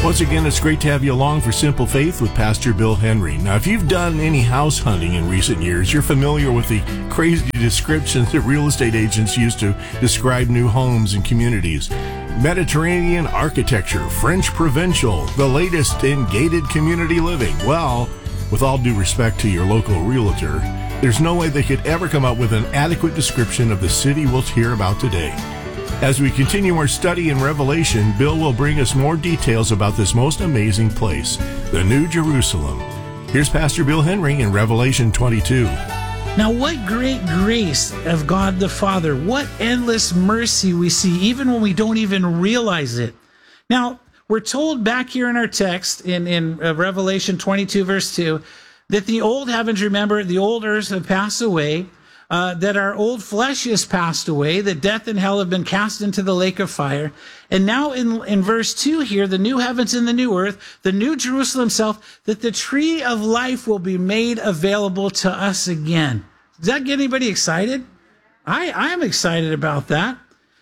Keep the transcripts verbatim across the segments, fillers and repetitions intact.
Once again, it's great to have you along for Simple Faith with Pastor Bill Henry. Now, if you've done any house hunting in recent years, you're familiar with the crazy descriptions that real estate agents use to describe new homes and communities. Mediterranean architecture, French provincial, the latest in gated community living. Well, with all due respect to your local realtor, there's no way they could ever come up with an adequate description of the city we'll hear about today. As we continue our study in Revelation, Bill will bring us more details about this most amazing place, the New Jerusalem. Here's Pastor Bill Henry in Revelation twenty-two. Now, what great grace of God the Father, what endless mercy we see, even when we don't even realize it. Now, we're told back here in our text, in, in uh, Revelation twenty-two, verse two, that the old heavens, remember, the old earth have passed away, uh, that our old flesh has passed away, that death and hell have been cast into the lake of fire. And now in, in verse two here, the new heavens and the new earth, the new Jerusalem itself, that the tree of life will be made available to us again. Does that get anybody excited? I, I'm excited about that.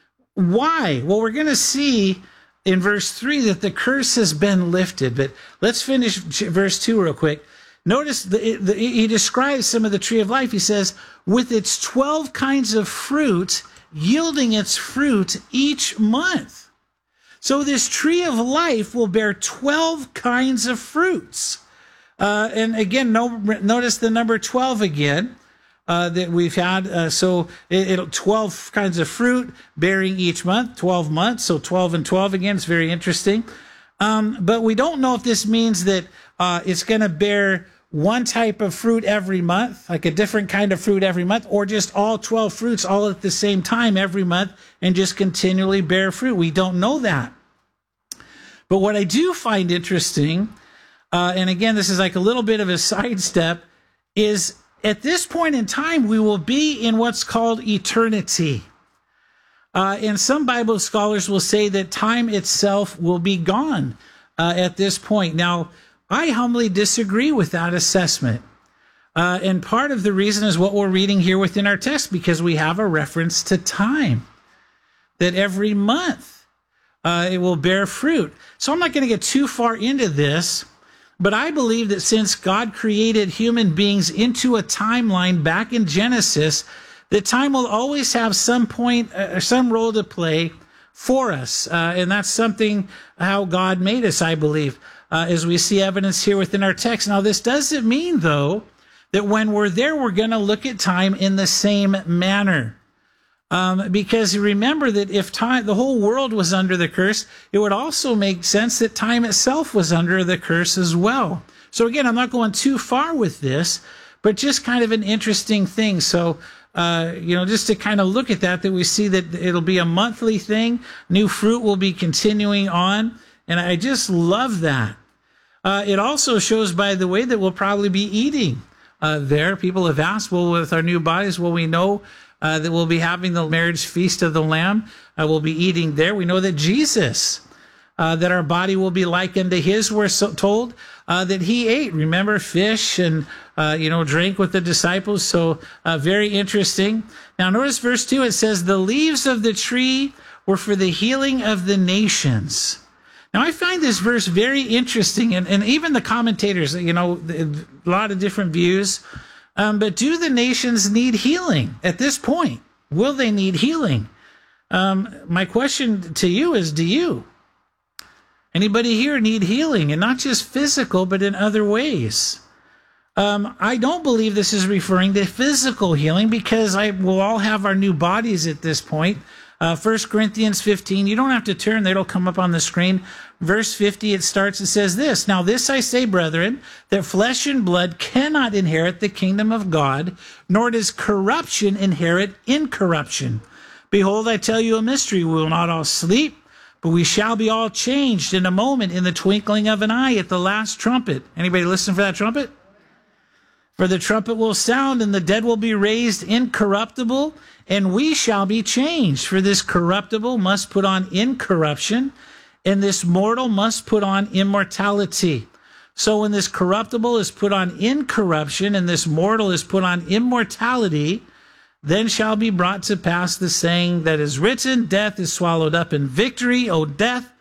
Why? Well, we're going to see in verse three that the curse has been lifted. But let's finish verse two real quick. Notice the, the, he describes some of the tree of life. He says, with its twelve kinds of fruit, yielding its fruit each month. So this tree of life will bear twelve kinds of fruits. Uh, and again, no, notice the number twelve again. Uh, that we've had, uh, so it, it'll twelve kinds of fruit bearing each month, twelve months, so twelve and twelve again. It's very interesting. Um, but we don't know if this means that uh, it's going to bear one type of fruit every month, like a different kind of fruit every month, or just all twelve fruits all at the same time every month and just continually bear fruit. We don't know that. But what I do find interesting, uh, and again, this is like a little bit of a sidestep, is at this point in time, we will be in what's called eternity. Uh, and some Bible scholars will say that time itself will be gone uh, at this point. Now, I humbly disagree with that assessment. Uh, and part of the reason is what we're reading here within our text, because we have a reference to time, that every month uh, it will bear fruit. So I'm not going to get too far into this. But I believe that since God created human beings into a timeline back in Genesis, that time will always have some point, uh, some role to play for us. Uh, and that's something how God made us, I believe, uh, as we see evidence here within our text. Now, this doesn't mean, though, that when we're there, we're going to look at time in the same manner. Um, because remember that if time, the whole world was under the curse, it would also make sense that time itself was under the curse as well. So again, I'm not going too far with this, but just kind of an interesting thing. So, uh, you know, just to kind of look at that, that we see that it'll be a monthly thing. New fruit will be continuing on. And I just love that. Uh, it also shows, by the way, that we'll probably be eating uh, there. People have asked, well, with our new bodies, will we know Uh, that we'll be having the marriage feast of the Lamb? Uh, we'll be eating there. We know that Jesus, uh, that our body will be like unto his, we're so told, uh, that he ate, remember, fish and, uh, you know, drank with the disciples. So uh, very interesting. Now notice verse two, it says, the leaves of the tree were for the healing of the nations. Now I find this verse very interesting, and, and even the commentators, you know, a lot of different views. Um, but do the nations need healing at this point? Will they need healing? Um, my question to you is, do you? Anybody here need healing? And not just physical, but in other ways. Um, I don't believe this is referring to physical healing, because I will all have our new bodies at this point. Uh, First Corinthians fifteen, you don't have to turn, it'll come up on the screen. Verse fifty, it starts, it says this, now this I say, brethren, that flesh and blood cannot inherit the kingdom of God, nor does corruption inherit incorruption. Behold, I tell you a mystery, we will not all sleep, but we shall be all changed in a moment, in the twinkling of an eye, at the last trumpet. Anybody listen for that trumpet? For the trumpet will sound, and the dead will be raised incorruptible, and we shall be changed. For this corruptible must put on incorruption, and this mortal must put on immortality. So when this corruptible is put on incorruption, and this mortal is put on immortality, then shall be brought to pass the saying that is written, death is swallowed up in victory. O death,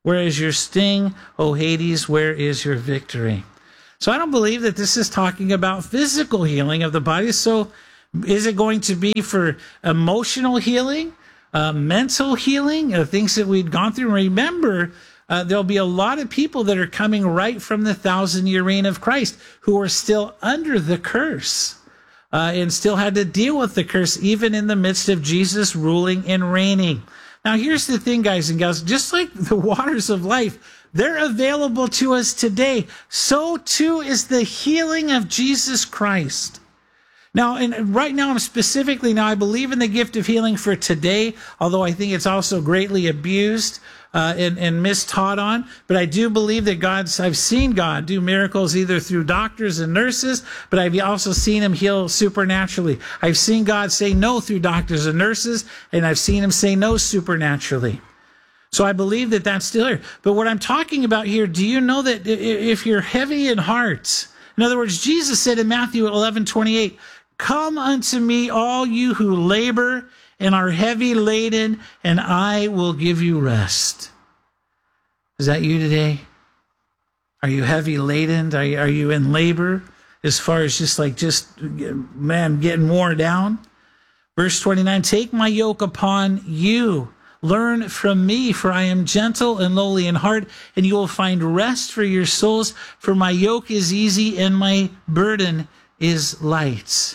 Where is your sting, O Hades? Where is your victory? So I don't believe that this is talking about physical healing of the body. So is it going to be for emotional healing, uh, mental healing, uh, things that we'd gone through? Remember, uh, there'll be a lot of people that are coming right from the thousand-year reign of Christ who are still under the curse uh, and still had to deal with the curse even in the midst of Jesus ruling and reigning. Now, here's the thing, guys and gals. Just like the waters of life, they're available to us today. So, too, is the healing of Jesus Christ. Now, and right now, I'm specifically, now I believe in the gift of healing for today, although I think it's also greatly abused uh, and, and mistaught on. But I do believe that God's, I've seen God do miracles either through doctors and nurses, but I've also seen him heal supernaturally. I've seen God say no through doctors and nurses, and I've seen him say no supernaturally. So I believe that that's still here. But what I'm talking about here, do you know that if you're heavy in heart, in other words, Jesus said in Matthew eleven twenty-eight, "Come unto me, all you who labor and are heavy laden, and I will give you rest." Is that you today? Are you heavy laden? Are you, are you in labor as far as just like, just, man, getting worn down? Verse twenty-nine, "Take my yoke upon you. Learn from me, for I am gentle and lowly in heart, and you will find rest for your souls. For my yoke is easy and my burden is light."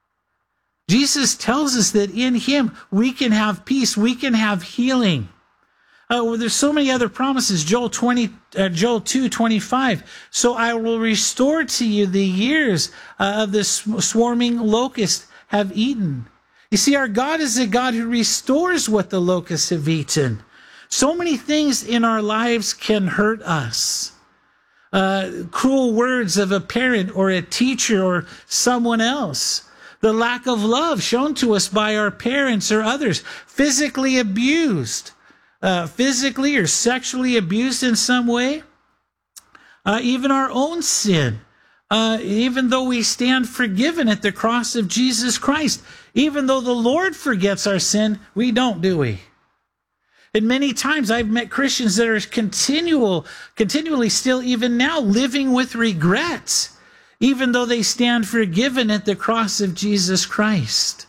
Jesus tells us that in him we can have peace, we can have healing. Uh, well, there's so many other promises. Joel twenty, uh, Joel two twenty-five. "So I will restore to you the years uh, of the swarming locust have eaten." You see, our God is a God who restores what the locusts have eaten. So many things in our lives can hurt us. Uh, cruel words of a parent or a teacher or someone else. The lack of love shown to us by our parents or others. Physically abused. Uh, physically or sexually abused in some way. Uh, even our own sin. Uh, even though we stand forgiven at the cross of Jesus Christ. Even though the Lord forgets our sin, we don't, do we? And many times I've met Christians that are continual, continually still even now living with regrets, even though they stand forgiven at the cross of Jesus Christ.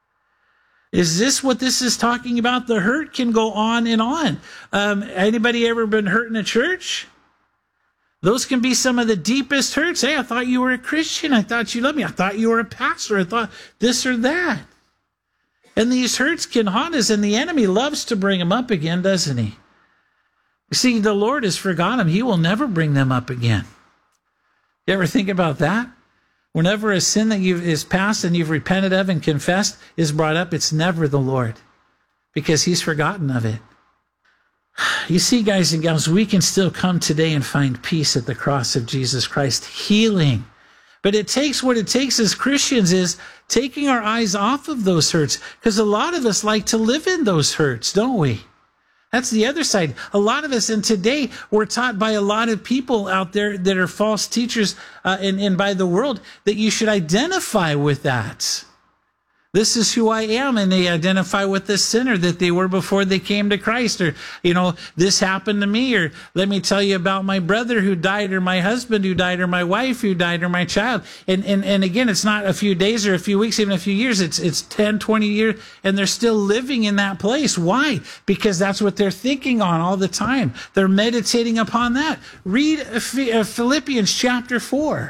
Is this what this is talking about? The hurt can go on and on. Um, anybody ever been hurt in a church? Those can be some of the deepest hurts. Hey, I thought you were a Christian. I thought you loved me. I thought you were a pastor. I thought this or that. And these hurts can haunt us, and the enemy loves to bring them up again, doesn't he? You see, the Lord has forgotten them. He will never bring them up again. You ever think about that? Whenever a sin that you've, is past and you've repented of and confessed is brought up, it's never the Lord, because he's forgotten of it. You see, guys and gals, we can still come today and find peace at the cross of Jesus Christ, healing. But it takes what it takes as Christians is taking our eyes off of those hurts, because a lot of us like to live in those hurts, don't we? That's the other side. A lot of us, and today we're taught by a lot of people out there that are false teachers uh, and, and by the world that you should identify with that. This is who I am, and they identify with the sinner that they were before they came to Christ. Or, you know, this happened to me, or let me tell you about my brother who died, or my husband who died, or my wife who died, or my child. And and, and again, it's not a few days or a few weeks, even a few years. It's it's ten, twenty years, and they're still living in that place. Why? Because that's what they're thinking on all the time. They're meditating upon that. Read Philippians chapter four.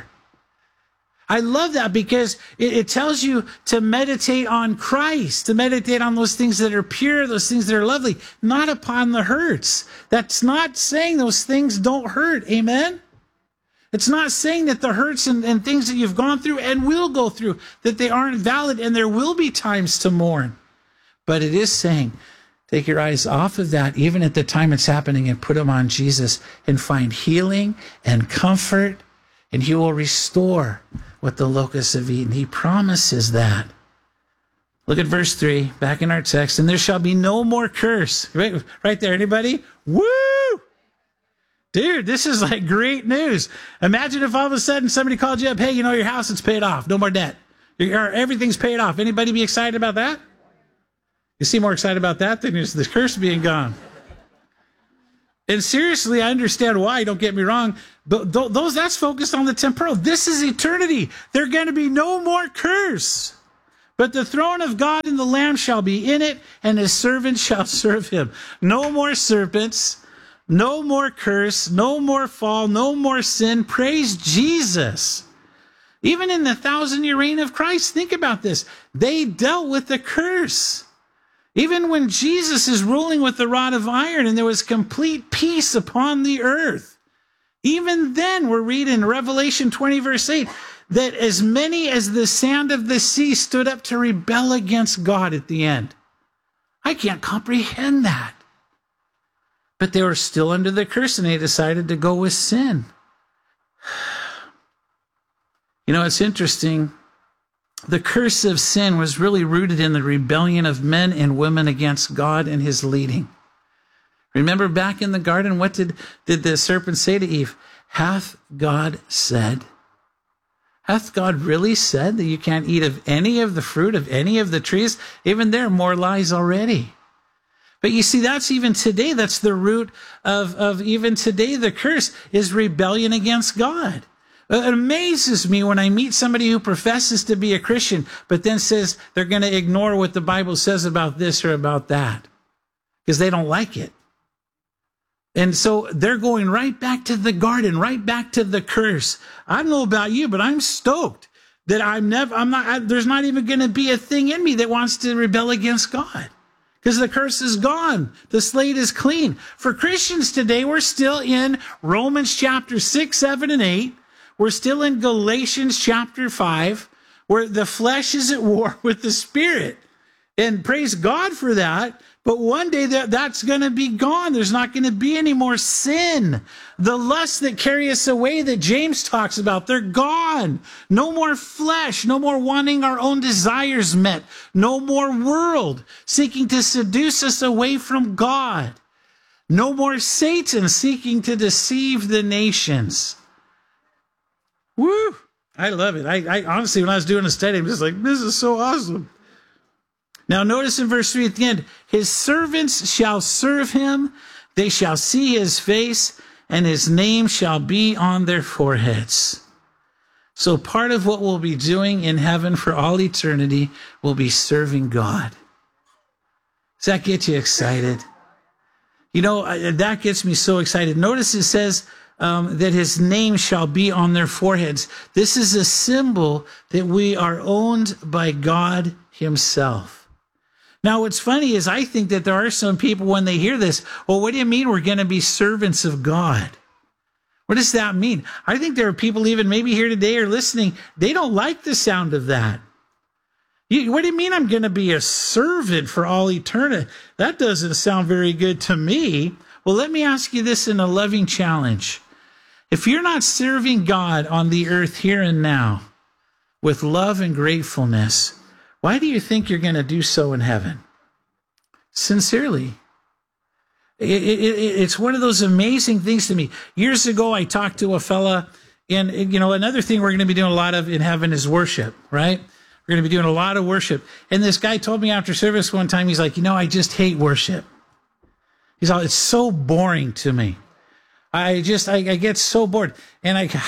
I love that, because it, it tells you to meditate on Christ, to meditate on those things that are pure, those things that are lovely, not upon the hurts. That's not saying those things don't hurt. Amen? It's not saying that the hurts and, and things that you've gone through and will go through, that they aren't valid and there will be times to mourn. But it is saying, take your eyes off of that, even at the time it's happening, and put them on Jesus and find healing and comfort, and he will restore what the locusts have eaten. He promises that. Look at verse three, back in our text. "And there shall be no more curse." Right, right there, anybody? Woo! Dude, this is like great news. Imagine if all of a sudden somebody called you up, "Hey, you know, your house is paid off. No more debt. Your, everything's paid off." Anybody be excited about that? You seem more excited about that than the curse being gone. And seriously, I understand why, don't get me wrong, but th- those that's focused on the temporal. This is eternity. There's going to be no more curse. But the throne of God and the Lamb shall be in it, and his servants shall serve him. No more serpents, no more curse, no more fall, no more sin. Praise Jesus. Even in the thousand-year reign of Christ, think about this. They dealt with the curse. Even when Jesus is ruling with the rod of iron and there was complete peace upon the earth. Even then, we're reading Revelation twenty, verse eight, that as many as the sand of the sea stood up to rebel against God at the end. I can't comprehend that. But they were still under the curse and they decided to go with sin. You know, it's interesting. The curse of sin was really rooted in the rebellion of men and women against God and his leading. Remember back in the garden, what did, did the serpent say to Eve? Hath God said? Hath God really said that you can't eat of any of the fruit of any of the trees? Even there, more lies already. But you see, that's even today, that's the root of, of even today, the curse is rebellion against God. It amazes me when I meet somebody who professes to be a Christian, but then says they're going to ignore what the Bible says about this or about that because they don't like it. And so they're going right back to the garden, right back to the curse. I don't know about you, but I'm stoked that I'm never, I'm not, I, there's not even going to be a thing in me that wants to rebel against God because the curse is gone. The slate is clean. For Christians today, we're still in Romans chapter six, seven, and eight. We're still in Galatians chapter five, where the flesh is at war with the spirit. And praise God for that. But one day that, that's going to be gone. There's not going to be any more sin. The lusts that carry us away that James talks about, they're gone. No more flesh. No more wanting our own desires met. No more world seeking to seduce us away from God. No more Satan seeking to deceive the nations. Woo! I love it. I, I honestly, when I was doing a study, I'm just like, this is so awesome. Now, notice in verse three at the end, his servants shall serve him, they shall see his face, and his name shall be on their foreheads. So part of what we'll be doing in heaven for all eternity will be serving God. Does that get you excited? You know, that gets me so excited. Notice it says, Um, that his name shall be on their foreheads. This is a symbol that we are owned by God himself. Now, what's funny is I think that there are some people when they hear this, well, what do you mean we're going to be servants of God? What does that mean? I think there are people even maybe here today or listening, they don't like the sound of that. You, what do you mean I'm going to be a servant for all eternity? That doesn't sound very good to me. Well, let me ask you this in a loving challenge. If you're not serving God on the earth here and now with love and gratefulness, why do you think you're going to do so in heaven? Sincerely. It, it, it, it's one of those amazing things to me. Years ago, I talked to a fella, and you know, another thing we're going to be doing a lot of in heaven is worship, right? We're going to be doing a lot of worship. And this guy told me after service one time, he's like, you know, I just hate worship. He's all, it's so boring to me. I just, I, I get so bored. And I,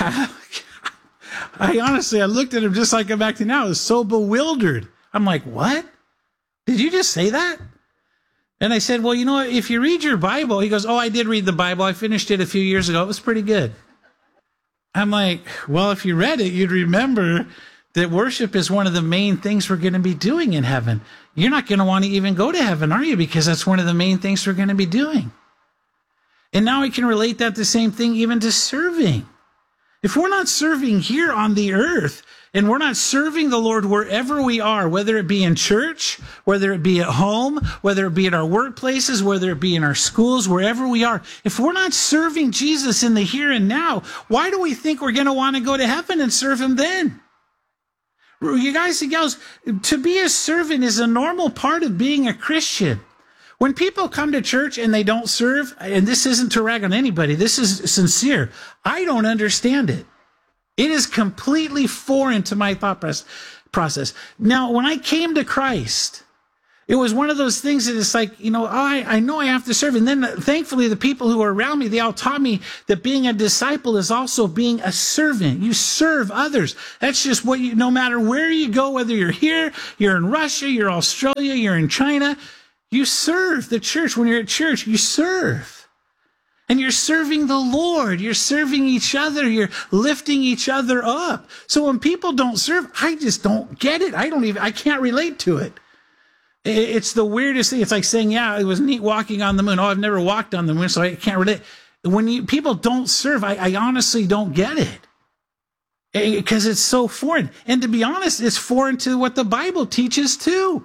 I honestly, I looked at him just like I'm acting now. I was so bewildered. I'm like, what? Did you just say that? And I said, well, you know, if you read your Bible, he goes, oh, I did read the Bible. I finished it a few years ago. It was pretty good. I'm like, well, if you read it, you'd remember that worship is one of the main things we're going to be doing in heaven. You're not going to want to even go to heaven, are you? Because that's one of the main things we're going to be doing. And now I can relate that the same thing even to serving. If we're not serving here on the earth, and we're not serving the Lord wherever we are, whether it be in church, whether it be at home, whether it be at our workplaces, whether it be in our schools, wherever we are, if we're not serving Jesus in the here and now, why do we think we're going to want to go to heaven and serve him then? You guys and gals, to be a servant is a normal part of being a Christian. When people come to church and they don't serve, and this isn't to rag on anybody, this is sincere, I don't understand it. It is completely foreign to my thought process. Now, when I came to Christ, It was one of those things that it's like, you know, I, I know I have to serve. And then thankfully the people who are around me, they all taught me that being a disciple is also being a servant. You serve others. That's just what you, no matter where you go, whether you're here, you're in Russia, you're Australia, you're in China, you serve the church. When you're at church, you serve. And you're serving the Lord. You're serving each other. You're lifting each other up. So when people don't serve, I just don't get it. I don't even, I can't relate to it. It's the weirdest thing. It's like saying, yeah, it was neat walking on the moon. Oh, I've never walked on the moon, so I can't relate. When you, people don't serve, I, I honestly don't get it. Because it's so foreign. And to be honest, it's foreign to what the Bible teaches too.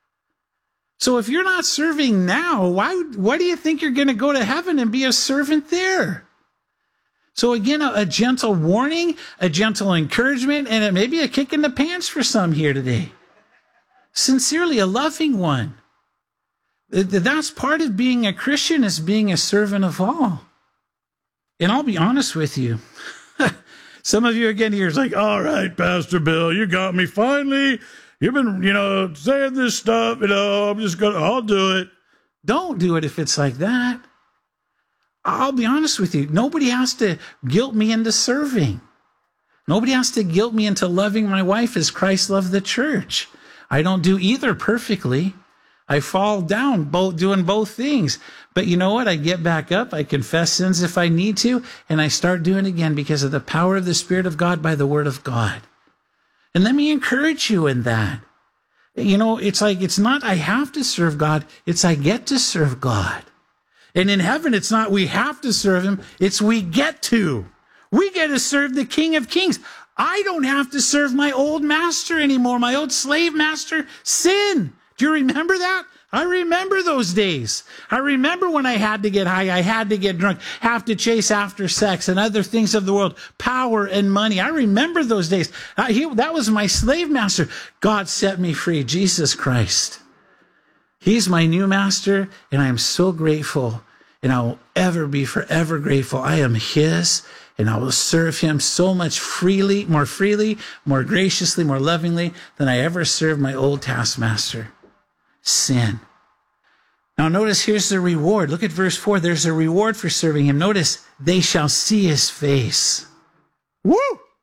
So if you're not serving now, why, why do you think you're going to go to heaven and be a servant there? So again, a, a gentle warning, a gentle encouragement, and maybe a kick in the pants for some here today. Sincerely, a loving one. That's part of being a Christian, is being a servant of all. And I'll be honest with you. Some of you again here is like, all right, Pastor Bill, you got me finally. You've been, you know, saying this stuff, you know, I'm just going to, I'll do it. Don't do it if it's like that. I'll be honest with you. Nobody has to guilt me into serving. Nobody has to guilt me into loving my wife as Christ loved the church. I don't do either perfectly. I fall down both doing both things. But you know what? I get back up. I confess sins if I need to, and I start doing it again because of the power of the Spirit of God by the Word of God. And let me encourage you in that. You know, it's like, it's not I have to serve God. It's I get to serve God. And in heaven, it's not we have to serve him. It's we get to. We get to serve the King of Kings. I don't have to serve my old master anymore, my old slave master, sin. Do you remember that? I remember those days. I remember when I had to get high, I had to get drunk, have to chase after sex and other things of the world, power and money. I remember those days. Uh, he, that was my slave master. God set me free, Jesus Christ. He's my new master, and I am so grateful, and I will ever be forever grateful. I am his, and I will serve him so much freely, more freely, more graciously, more lovingly than I ever served my old taskmaster, sin. Now notice here's the reward. Look at verse four. There's a reward for serving him. Notice, they shall see his face. Woo!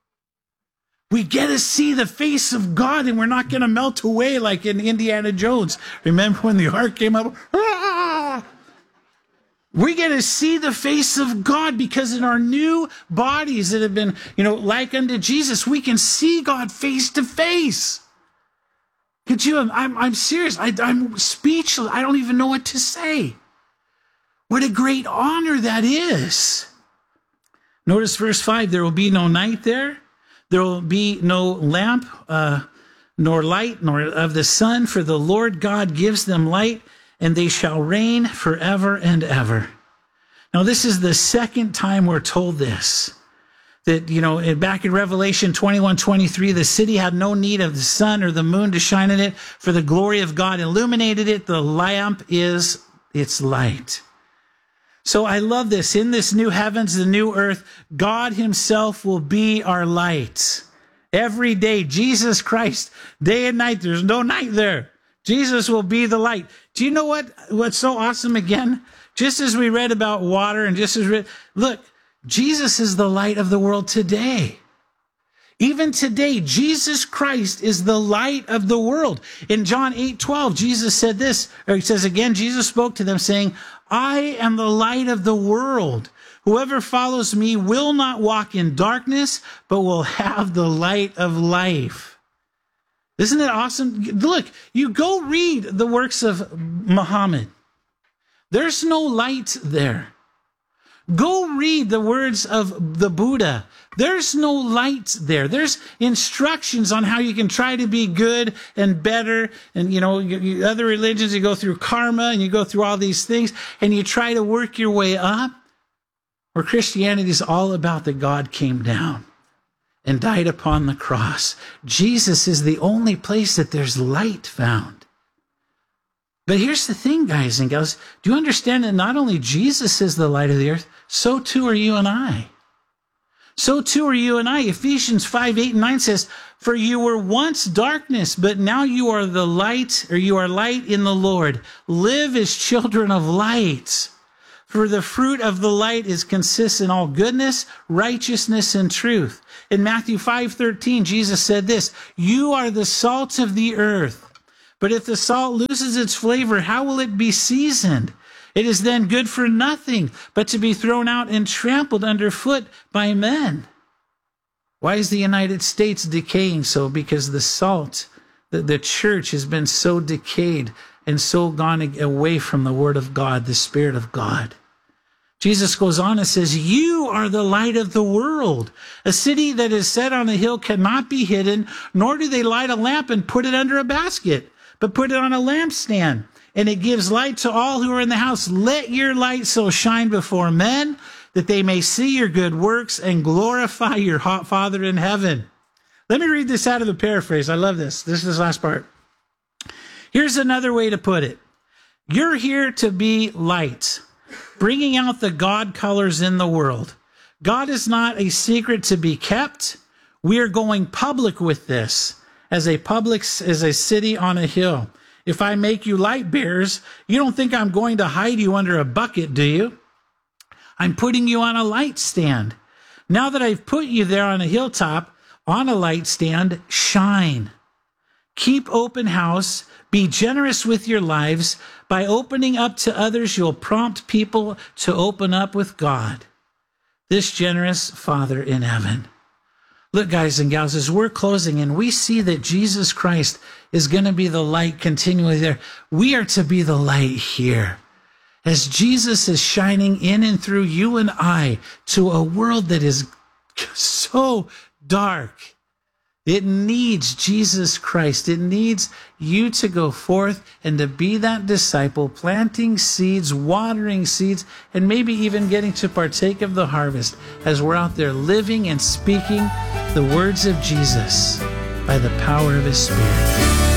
We get to see the face of God, and we're not going to melt away like in Indiana Jones. Remember when the ark came up? Ah! We get to see the face of God because in our new bodies that have been, you know, like unto Jesus, we can see God face to face. Could you? I'm, I'm serious. I, I'm speechless. I don't even know what to say. What a great honor that is. Notice verse five. There will be no night there. There will be no lamp, uh, nor light, nor of the sun, for the Lord God gives them light, and they shall reign forever and ever. Now, this is the second time we're told this. That, you know, back in Revelation twenty-one twenty-three, the city had no need of the sun or the moon to shine in it, for the glory of God illuminated it. The lamp is its light. So I love this. In this new heavens, the new earth, God himself will be our light. Every day, Jesus Christ, day and night, there's no night there. Jesus will be the light. Do you know what? What's so awesome again? Just as we read about water and just as we, look, Jesus is the light of the world today. Even today, Jesus Christ is the light of the world. In John eight twelve, Jesus said this, or he says again, Jesus spoke to them saying, I am the light of the world. Whoever follows me will not walk in darkness, but will have the light of life. Isn't it awesome? Look, you go read the works of Muhammad. There's no light there. Go read the words of the Buddha. There's no light there. There's instructions on how you can try to be good and better. And, you know, you, you, other religions, you go through karma and you go through all these things and you try to work your way up. Where Christianity is all about that God came down and died upon the cross. Jesus is the only place that there's light found. But here's the thing, guys and gals. Do you understand that not only Jesus is the light of the earth, so too are you and I. So too are you and I. Ephesians five, eight, and nine says, for you were once darkness, but now you are the light, or you are light in the Lord. Live as children of light. For the fruit of the light is consists in all goodness, righteousness, and truth. In Matthew five, thirteen, Jesus said this, you are the salt of the earth. But if the salt loses its flavor, how will it be seasoned? It is then good for nothing, but to be thrown out and trampled underfoot by men. Why is the United States decaying so? Because the salt, the, the church has been so decayed and so gone away from the Word of God, the Spirit of God. Jesus goes on and says, you are the light of the world. A city that is set on a hill cannot be hidden, nor do they light a lamp and put it under a basket, but put it on a lampstand. And it gives light to all who are in the house. Let your light so shine before men that they may see your good works and glorify your Father in heaven. Let me read this out of the paraphrase. I love this. This is the last part. Here's another way to put it. You're here to be light, bringing out the God colors in the world. God is not a secret to be kept. We are going public with this as a public, as a city on a hill. If I make you light bearers, you don't think I'm going to hide you under a bucket, do you? I'm putting you on a light stand. Now that I've put you there on a hilltop, on a light stand, shine. Keep open house. Be generous with your lives. By opening up to others, you'll prompt people to open up with God, this generous Father in heaven. Look, guys and gals, as we're closing and we see that Jesus Christ is going to be the light continually there, we are to be the light here. As Jesus is shining in and through you and I to a world that is so dark, it needs Jesus Christ. It needs you to go forth and to be that disciple, planting seeds, watering seeds, and maybe even getting to partake of the harvest as we're out there living and speaking the words of Jesus by the power of His Spirit.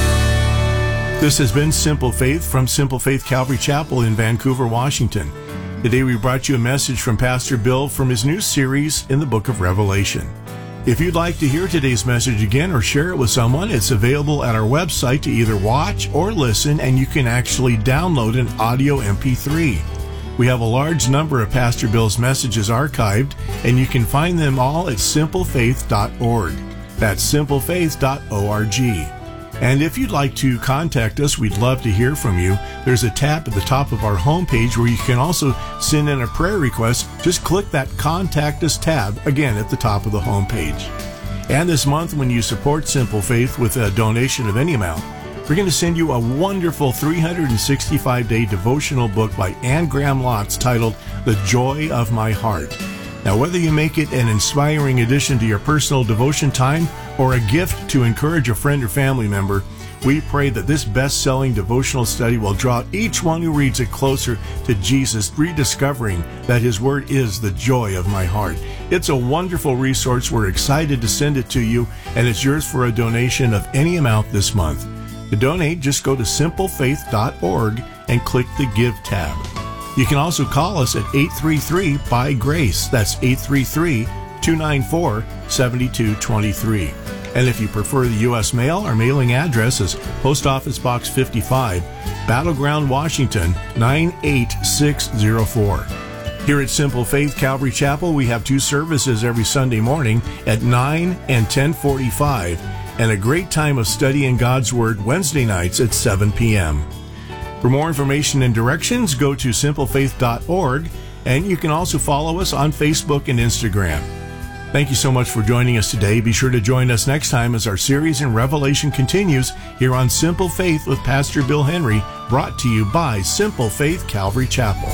This has been Simple Faith from Simple Faith Calvary Chapel in Vancouver, Washington. Today we brought you a message from Pastor Bill from his new series in the book of Revelation. If you'd like to hear today's message again or share it with someone, it's available at our website to either watch or listen, and you can actually download an audio M P three. We have a large number of Pastor Bill's messages archived, and you can find them all at simple faith dot org. That's simple faith dot org. And if you'd like to contact us, we'd love to hear from you. There's a tab at the top of our homepage where you can also send in a prayer request. Just click that Contact Us tab, again, at the top of the homepage. And this month, when you support Simple Faith with a donation of any amount, we're going to send you a wonderful three hundred sixty-five day devotional book by Anne Graham Lotz titled The Joy of My Heart. Now, whether you make it an inspiring addition to your personal devotion time or a gift to encourage a friend or family member, we pray that this best-selling devotional study will draw each one who reads it closer to Jesus, rediscovering that His Word is the joy of my heart. It's a wonderful resource. We're excited to send it to you, and it's yours for a donation of any amount this month. To donate, just go to simple faith dot org and click the Give tab. You can also call us at eight three three, B Y, GRACE. That's eight three three, two nine four, seven two two three. And if you prefer the U S mail, our mailing address is Post Office Box fifty-five, Battleground, Washington, nine eight six zero four. Here at Simple Faith Calvary Chapel, we have two services every Sunday morning at nine and ten forty-five, and a great time of studying God's Word Wednesday nights at seven p.m. For more information and directions, go to simple faith dot org, and you can also follow us on Facebook and Instagram. Thank you so much for joining us today. Be sure to join us next time as our series in Revelation continues here on Simple Faith with Pastor Bill Henry, brought to you by Simple Faith Calvary Chapel.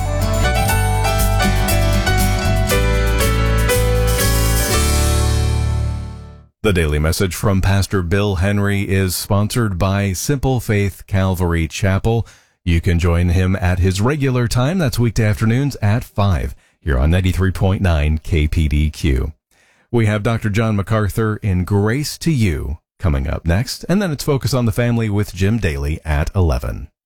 The daily message from Pastor Bill Henry is sponsored by Simple Faith Calvary Chapel. You can join him at his regular time. That's weekday afternoons at five here on ninety-three point nine K P D Q. We have Doctor John MacArthur in Grace to You coming up next, and then it's Focus on the Family with Jim Daly at eleven.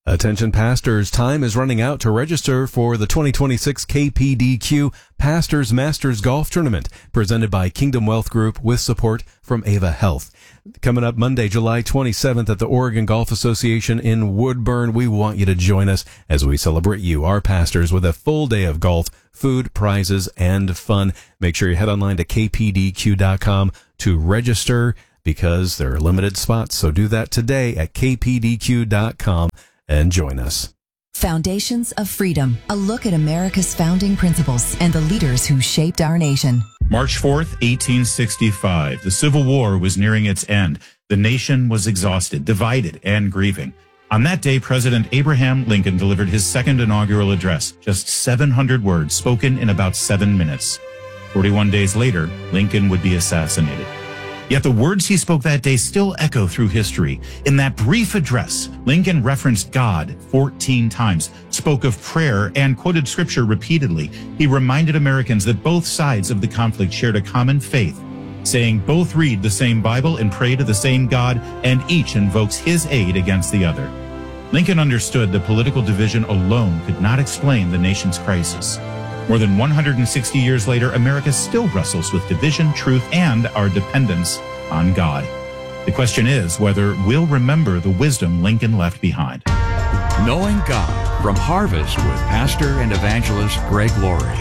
Attention pastors, time is running out to register for the twenty twenty-six K P D Q Pastors Masters Golf Tournament, presented by Kingdom Wealth Group with support from Ava Health. Coming up Monday, July twenty-seventh at the Oregon Golf Association in Woodburn. We want you to join us as we celebrate you, our pastors, with a full day of golf, food, prizes, and fun. Make sure you head online to K P D Q dot com to register because there are limited spots. So do that today at K P D Q dot com. And join us. Foundations of Freedom, a look at America's founding principles and the leaders who shaped our nation. March fourth, eighteen sixty-five. The Civil War was nearing its end. The nation was exhausted, divided, and grieving. On that day, President Abraham Lincoln delivered his second inaugural address, just seven hundred words spoken in about seven minutes. forty-one days later, Lincoln would be assassinated. Yet the words he spoke that day still echo through history. In that brief address, Lincoln referenced God fourteen times, spoke of prayer, and quoted scripture repeatedly. He reminded Americans that both sides of the conflict shared a common faith, saying both read the same Bible and pray to the same God, and each invokes his aid against the other. Lincoln understood that political division alone could not explain the nation's crisis. More than one hundred sixty years later, America still wrestles with division, truth, and our dependence on God. The question is whether we'll remember the wisdom Lincoln left behind. Knowing God from Harvest with Pastor and Evangelist Greg Laurie.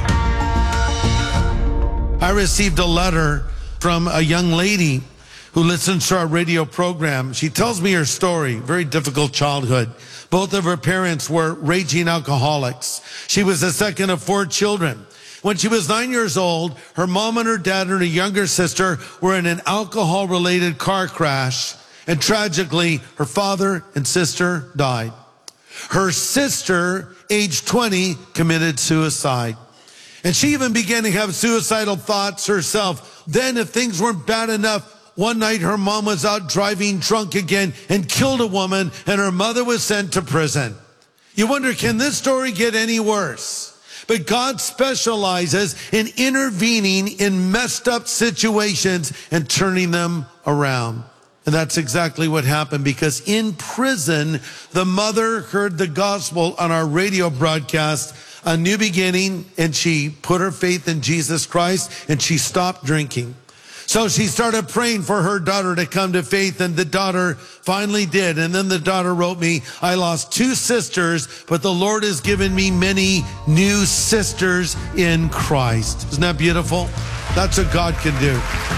I received a letter from a young lady who listens to our radio program. She tells me her story, very difficult childhood. Both of her parents were raging alcoholics. She was the second of four children. When she was nine years old, her mom and her dad and her younger sister were in an alcohol-related car crash, and tragically, her father and sister died. Her sister, age twenty, committed suicide. And she even began to have suicidal thoughts herself. Then, if things weren't bad enough, one night her mom was out driving drunk again and killed a woman, and her mother was sent to prison. You wonder, can this story get any worse? But God specializes in intervening in messed up situations and turning them around. And that's exactly what happened, because in prison, the mother heard the gospel on our radio broadcast, A New Beginning, and she put her faith in Jesus Christ, and she stopped drinking. So she started praying for her daughter to come to faith, and the daughter finally did. And then the daughter wrote me, I lost two sisters, but the Lord has given me many new sisters in Christ. Isn't that beautiful? That's what God can do.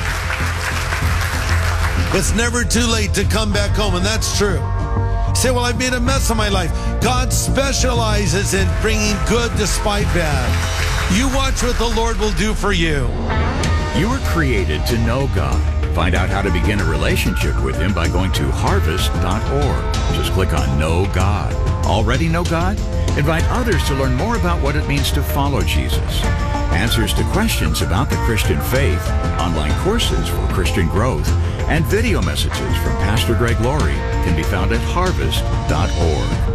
It's never too late to come back home, and that's true. You say, well, I've made a mess of my life. God specializes in bringing good despite bad. You watch what the Lord will do for you. You were created to know God. Find out how to begin a relationship with Him by going to harvest dot org. Just click on Know God. Already know God? Invite others to learn more about what it means to follow Jesus. Answers to questions about the Christian faith, online courses for Christian growth, and video messages from Pastor Greg Laurie can be found at harvest dot org.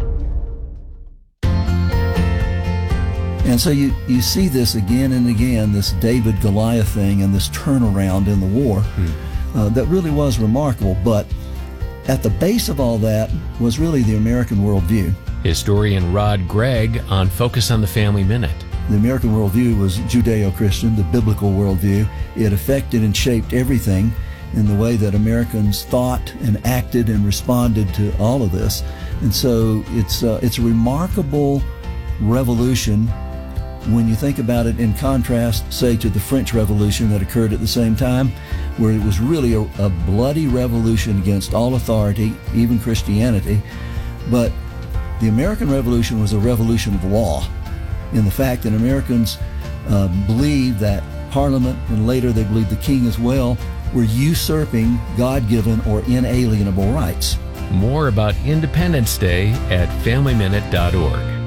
And so you, you see this again and again, this David-Goliath thing and this turnaround in the war hmm. uh, that really was remarkable. But at the base of all that was really the American worldview. Historian Rod Gregg on Focus on the Family Minute. The American worldview was Judeo-Christian, the biblical worldview. It affected and shaped everything in the way that Americans thought and acted and responded to all of this. And so it's uh, it's a remarkable revolution when you think about it in contrast, say, to the French Revolution that occurred at the same time, where it was really a, a bloody revolution against all authority, even Christianity. But the American Revolution was a revolution of law, in the fact that Americans uh, believed that Parliament, and later they believed the king as well, were usurping God-given or inalienable rights. More about Independence Day at family minute dot org.